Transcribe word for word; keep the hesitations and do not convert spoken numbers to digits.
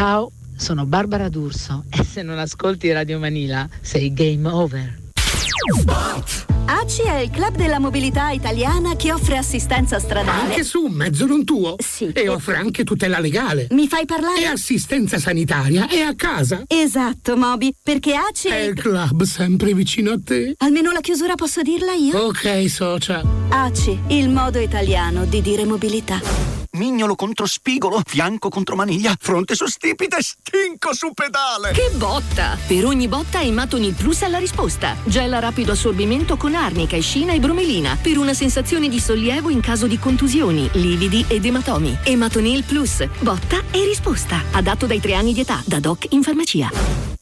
Ciao, sono Barbara D'Urso e se non ascolti Radio Manila sei game over. A C I è il club della mobilità italiana che offre assistenza stradale. Anche su un mezzo non tuo? Sì. E offre anche tutela legale. Mi fai parlare? E assistenza sanitaria e a casa. Esatto, Moby, perché A C I è il club sempre vicino a te. Almeno la chiusura posso dirla io? Ok, socia. A C I, il modo italiano di dire mobilità. Mignolo contro spigolo, fianco contro maniglia, fronte su stipite, stinco su pedale. Che botta! Per ogni botta Ematonil Plus ha la risposta. Gel a rapido assorbimento con arnica, escina e bromelina per una sensazione di sollievo in caso di contusioni, lividi ed ematomi. Ematonil Plus, botta e risposta. Adatto dai tre anni di età, da doc in farmacia.